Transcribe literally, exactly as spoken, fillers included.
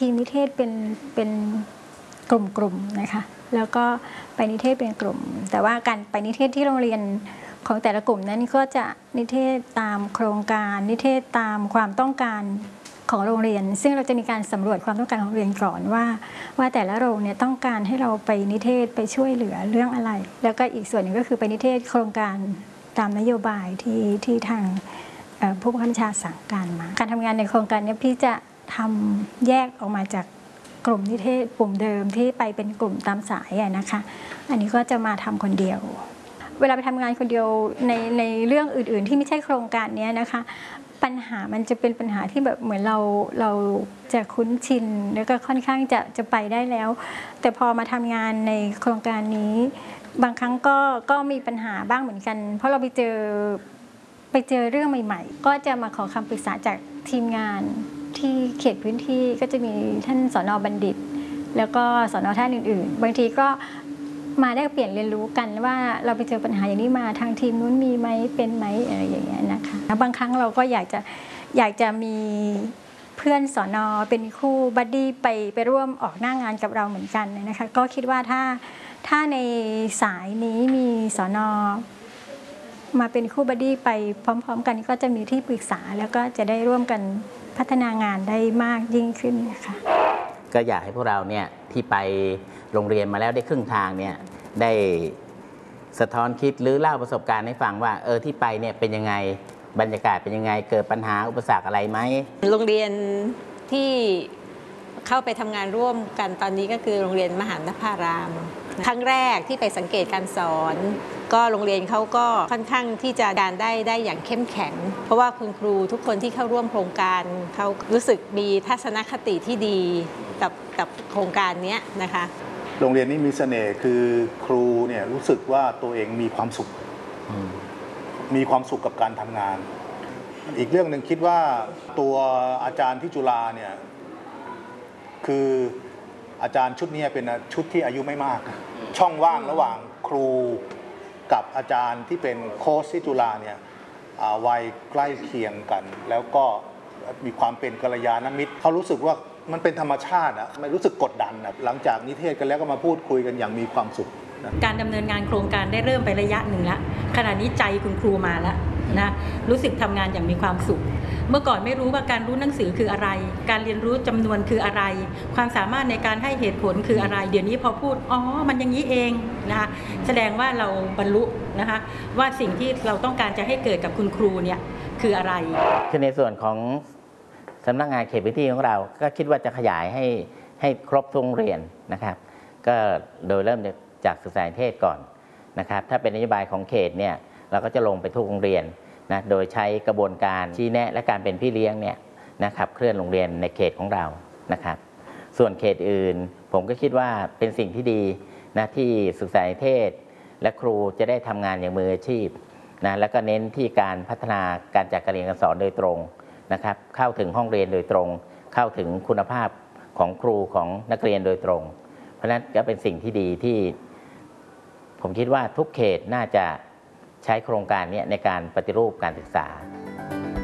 ทีมนิเทศเป็นเป็นกลุ่มๆนะคะแล้วก็ไปนิเทศเป็นกลุ่มแต่ว่าการไปนิเทศที่โรงเรียนของแต่ละกลุ่มนั้นก็จะนิเทศตามโครงการนิเทศตามความต้องการของโรงเรียนซึ่งเราจะมีการสำรวจความต้องการของโรงเรียนก่อนว่าว่าแต่ละโรงเนี่ยต้องการให้เราไปนิเทศไปช่วยเหลือเรื่องอะไรแล้วก็อีกส่วนหนึ่งก็คือไปนิเทศโครงการตามนโยบายที่ที่ทางผู้บังคับบัญชาสั่งการมาการทำงานในโครงการนี้พี่จะทำแยกออกมาจากกลุ่มนิเทศกลุ่มเดิมที่ไปเป็นกลุ่มตามสายนะคะอันนี้ก็จะมาทำคนเดียวเวลาไปทำงานคนเดียวในในเรื่องอื่นๆที่ไม่ใช่โครงการนี้นะคะปัญหามันจะเป็นปัญหาที่แบบเหมือนเราเราจะคุ้นชินแล้วก็ค่อนข้างจะจะไปได้แล้วแต่พอมาทำงานในโครงการนี้บางครั้งก็ก็มีปัญหาบ้างเหมือนกันเพราะเราไปเจอไปเจอเรื่องใหม่ๆก็จะมาขอคำปรึกษาจากทีมงานที่เขตพื้นที่ก็จะมีท่านสน.บัณฑิตแล้วก็สน.ท่านอื่นๆบางทีก็มาได้เปลี่ยนเรียนรู้กันว่าเราไปเจอปัญหาอย่างนี้มาทางทีมนู้นมีไหมเป็นไหมอะไรอย่างเงี้ยนะคะบางครั้งเราก็อยากจะอยากจะมีเพื่อนสน.เป็นคู่บัดดี้ไปไปร่วมออกหน้างานกับเราเหมือนกันนะคะก็คิดว่าถ้าถ้าในสายนี้มีสน.มาเป็นคู่บัดดี้ไปพร้อมๆกันก็จะมีที่ปรึกษาแล้วก็จะได้ร่วมกันพัฒนางานได้มากยิ่งขึ้นนะคะก็อยากให้พวกเราเนี่ยที่ไปโรงเรียนมาแล้วได้ครึ่งทางเนี่ยได้สะท้อนคิดหรือเล่าประสบการณ์ให้ฟังว่าเออที่ไปเนี่ยเป็นยังไงบรรยากาศเป็นยังไงเกิดปัญหาอุปสรรคอะไรไหมโรงเรียนที่เข้าไปทำงานร่วมกันตอนนี้ก็คือโรงเรียนมหานภารามครั้งแรกที่ไปสังเกตการสอนก็โรงเรียนเขาก็ค่อนข้างที่จะการได้ได้อย่างเข้มแข็งเพราะว่าคุณครูทุกคนที่เข้าร่วมโครงการเขารู้สึกมีทัศนคติที่ดีกับกับโครงการนี้นะคะโรงเรียนนี้มีเสน่ห์คือครูเนี่ยรู้สึกว่าตัวเองมีความสุขมีความสุขกับการทำงานอีกเรื่องหนึ่งคิดว่าตัวอาจารย์ที่จุฬาเนี่ยคืออาจารย์ชุดนี้เป็นชุดที่อายุไม่มากช่องว่างระหว่างครูกับอาจารย์ที่เป็นโค้ชที่จุฬาเนี่ยวัยใกล้เคียงกันแล้วก็มีความเป็นกัลยาณมิตรเขารู้สึกว่ามันเป็นธรรมชาติอะไม่รู้สึกกดดันนะหลังจากนิเทศกันแล้วก็มาพูดคุยกันอย่างมีความสุขการดำเนินงานโครงการได้เริ่มไประยะหนึ่งแล้วขณะนี้ใจคุณครูมาแล้วนะรู้สึกทำงานอย่างมีความสุขเมื่อก่อนไม่รู้ว่าการรู้หนังสือคืออะไรการเรียนรู้จำนวนคืออะไรความสามารถในการให้เหตุผลคืออะไรเดี๋ยวนี้พอพูดอ๋อมันอย่างนี้เองนะคะแสดงว่าเราบรรลุนะคะว่าสิ่งที่เราต้องการจะให้เกิดกับคุณครูเนี่ยคืออะไรคือในส่วนของสำนักงานเขตพื้นที่ของเราก็คิดว่าจะขยายให้ให้ครบทุกโรงเรียนนะครับก็โดยเริ่มจากศึกษานิเทศก่อนนะครับถ้าเป็นนโยบายของเขตเนี่ยเราก็จะลงไปทุกโรงเรียนนะโดยใช้กระบวนการชี้แนะและการเป็นพี่เลี้ยงเนี่ยนะครับเคลื่อนโรงเรียนในเขตของเรานะครับส่วนเขตอื่นผมก็คิดว่าเป็นสิ่งที่ดีนะที่ศึกษานิเทศและครูจะได้ทำงานอย่างมืออาชีพนะแล้วก็เน้นที่การพัฒนาการจัดการเรียนการสอนโดยตรงนะครับเข้าถึงห้องเรียนโดยตรงเข้าถึงคุณภาพของครูของนักเรียนโดยตรงเพราะฉะนั้นก็เป็นสิ่งที่ดีที่ผมคิดว่าทุกเขตน่าจะใช้โครงการนี้ในการปฏิรูปการศึกษา